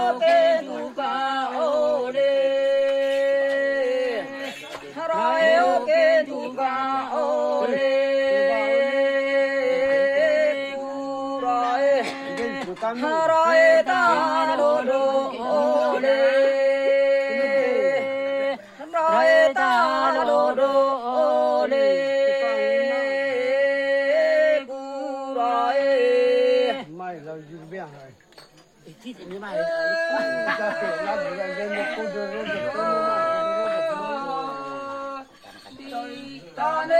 ke tu ka o le rai o ke tu ka o le ku rai ta lo lo o le rai ta lo lo o le ku rai mai là gì biết rồi chỉ thì mới mai ta phải làm gì để một cô đưa rồi ta